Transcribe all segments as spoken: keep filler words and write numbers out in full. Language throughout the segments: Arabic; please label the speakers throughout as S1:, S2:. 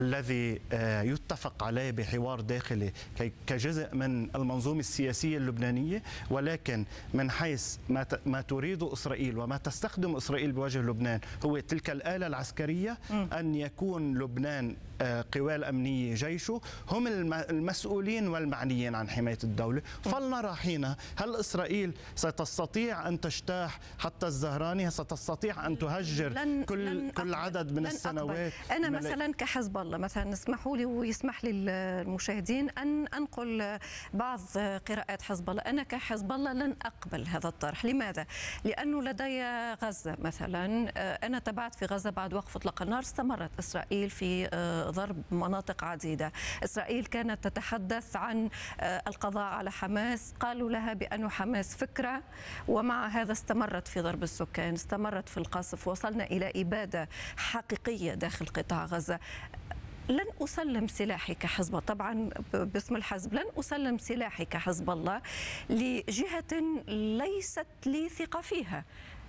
S1: الذي يتفق عليه بحوار داخلي كجزء من المنظومة السياسية اللبنانية، ولكن من حيث ما تريد إسرائيل وما تستخدم إسرائيل بوجه لبنان هو تلك الآلة العسكرية، أن يكون لبنان قوى الأمنية جيشه هم المسؤولين والمعنيين عن حماية الدولة. فلنرى حينها هل إسرائيل ستستطيع أن تجتاح حتى الزهراني، ستستطيع أن تهجر
S2: لن
S1: كل
S2: لن
S1: كل عدد من السنوات.
S2: أنا مثلا كحزب الله مثلا اسمحوا لي ويسمح لي المشاهدين أن أنقل بعض قراءات حزب الله. أنا كحزب الله لن أقبل هذا الطرح. لماذا؟ لأنه لدي غزة مثلا، أنا تابعت في غزة بعد وقف إطلاق النار استمرت إسرائيل في ضرب مناطق عديدة. إسرائيل كانت تتحدث عن القضاء على حماس، قالوا لها بأن حماس فكرة، ومع هذا استمرت في ضرب السكان، استمرت في القصف، وصلنا إلى إبادة حقيقية داخل قطاع غزة. لن أسلم سلاحي كحزب، طبعا باسم الحزب لن أسلم سلاحي كحزب الله لجهة ليست لي ثقة فيها.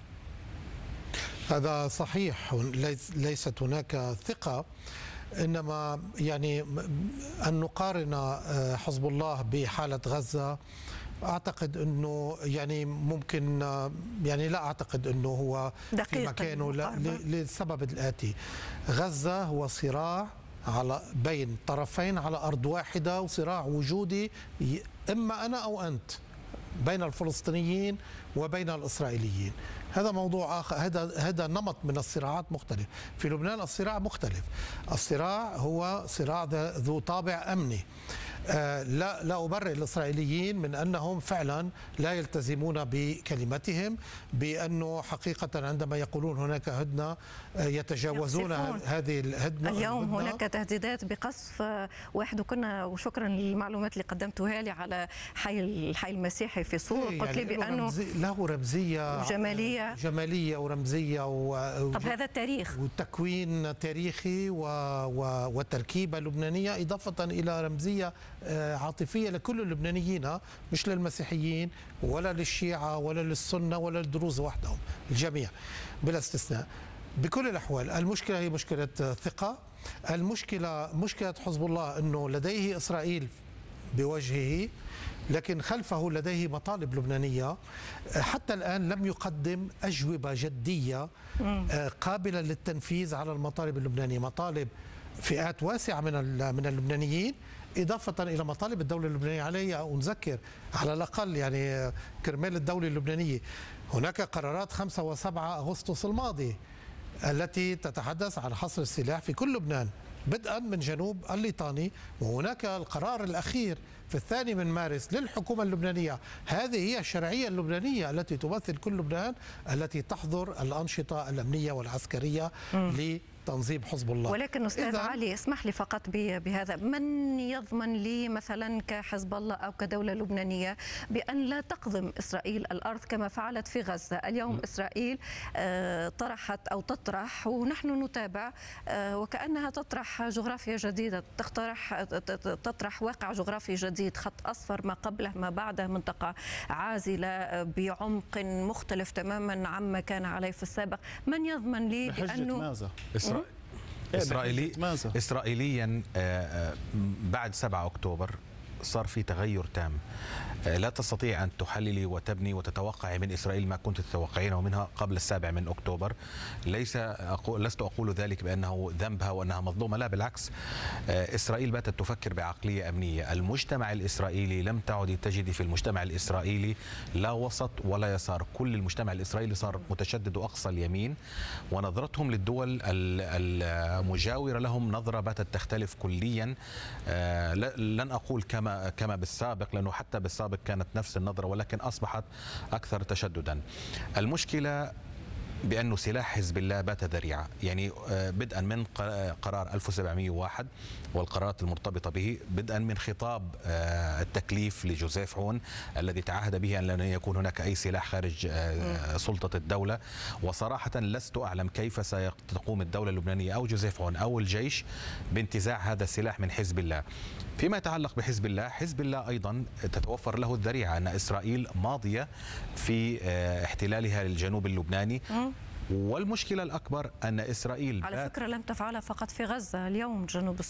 S3: هذا صحيح، ليست هناك ثقة، إنما يعني أن نقارن حزب الله بحالة غزة أعتقد أنه يعني ممكن، يعني لا أعتقد أنه هو في مكانه للسبب الآتي. غزة هو صراع على بين طرفين على أرض واحدة، وصراع وجودي إما أنا أو أنت بين الفلسطينيين وبين الإسرائيليين. هذا موضوع آخر، هذا هذا نمط من الصراعات مختلف. في لبنان الصراع مختلف، الصراع هو صراع ذو طابع أمني. آه لا لا أبرئ الإسرائيليين من أنهم فعلا لا يلتزمون بكلمتهم، بأنه حقيقة عندما يقولون هناك هدنة آه يتجاوزون هذه الهدنة.
S2: اليوم
S3: الهدنة.
S2: هناك تهديدات بقصف آه واحد، وكنا وشكرا للمعلومات اللي قدمتوها لي على حي الحي المسيحي في صور. قلت يعني لي بأنه
S3: رمزي له رمزية
S2: جمالية
S3: جمالية ورمزية و...
S2: طب هذا التاريخ
S3: وتكوين تاريخي و... و... وتركيبة لبنانية، إضافة إلى رمزية عاطفية لكل اللبنانيين، مش للمسيحيين ولا للشيعة ولا للسنة ولا للدروز وحدهم، الجميع بلا استثناء. بكل الأحوال المشكلة هي مشكلة ثقة. المشكلة مشكلة حزب الله أنه لديه إسرائيل بوجهه، لكن خلفه لديه مطالب لبنانية. حتى الآن لم يقدم أجوبة جدية قابلة للتنفيذ على المطالب اللبنانية، مطالب فئات واسعة من من اللبنانيين، إضافة إلى مطالب الدولة اللبنانية. علي أن نذكر على الأقل يعني كرمال الدولة اللبنانية هناك قرارات خمسة وسبعة أغسطس الماضي التي تتحدث عن حصر السلاح في كل لبنان بدءا من جنوب الليطاني، وهناك القرار الأخير في الثاني من مارس للحكومة اللبنانية. هذه هي الشرعية اللبنانية التي تمثل كل لبنان، التي تحظر الأنشطة الأمنية والعسكرية لتنظيم حزب الله.
S2: ولكن أستاذ علي اسمح لي فقط بهذا، من يضمن لي مثلا كحزب الله أو كدولة لبنانية بأن لا تقضم إسرائيل الأرض كما فعلت في غزة؟ اليوم إسرائيل طرحت أو تطرح ونحن نتابع، وكأنها تطرح جغرافيا جديدة، تقترح تطرح واقع جغرافي جديد، خط أصفر ما قبله ما بعده، منطقة عازلة بعمق مختلف تماما عما كان عليه في السابق. من يضمن لي بأنه
S1: ماذا؟
S4: إسرائيل إسرائيلي إسرائيليا بعد سبعة أكتوبر صار في تغير تام. لا تستطيع أن تحللي وتبني وتتوقعي من إسرائيل ما كنت تتوقعينه منها قبل السابع من أكتوبر. ليس أقول لست أقول ذلك بأنه ذنبها وأنها مظلومة، لا بالعكس. إسرائيل باتت تفكر بعقلية أمنية. المجتمع الإسرائيلي لم تعد تجدي في المجتمع الإسرائيلي لا وسط ولا يسار، كل المجتمع الإسرائيلي صار متشدد وأقصى اليمين، ونظرتهم للدول المجاورة لهم نظرة باتت تختلف كليا. لن أقول كما كما بالسابق، لأنه حتى بالسابق كانت نفس النظرة، ولكن أصبحت أكثر تشددا. المشكلة بأنه سلاح حزب الله بات ذريعة، يعني بدءا من قرار ألف وسبعمئة وواحد والقرارات المرتبطة به، بدءا من خطاب التكليف لجوزيف عون الذي تعهد به أن لن يكون هناك أي سلاح خارج سلطة الدولة. وصراحة لست أعلم كيف ستقوم الدولة اللبنانية أو جوزيف عون أو الجيش بانتزاع هذا السلاح من حزب الله. فيما يتعلق بحزب الله، حزب الله أيضا تتوفر له الذريعة أن إسرائيل ماضية في احتلالها للجنوب اللبناني، والمشكلة الأكبر أن إسرائيل
S2: على فكرة لم تفعلها فقط في غزة، اليوم جنوب